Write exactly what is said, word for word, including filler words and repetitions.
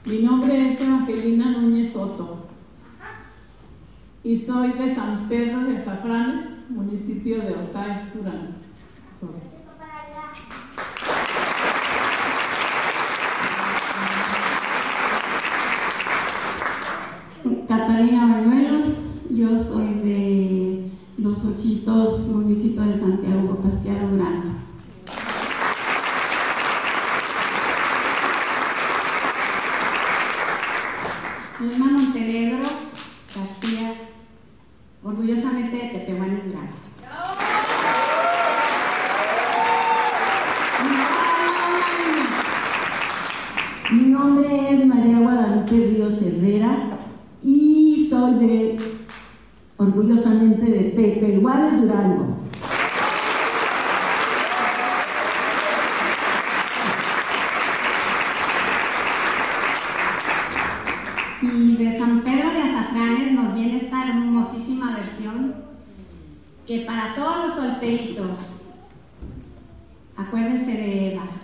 Mi nombre es Evangelina Núñez Soto y soy de San Pedro de Azafranes, municipio de Otaes, Durango. Catalina Bañuelos, yo soy de Los Ojitos, municipio de Santiago Pasquiaro, Durango. Irma Montenegro García, orgullosamente de Tepehuanes, Durango. Mi nombre es María Guadalupe Ríos Herrera y soy de, orgullosamente, de Tepehuanes, Durango. Y de San Pedro de Azafranes nos viene esta hermosísima versión que para todos los solteritos, acuérdense de Eva.